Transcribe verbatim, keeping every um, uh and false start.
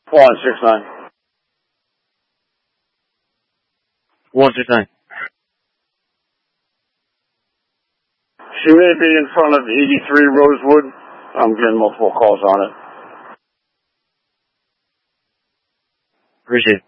One six nine. One six nine. She may be in front of eighty-three Rosewood. I'm getting multiple calls on it. Appreciate it.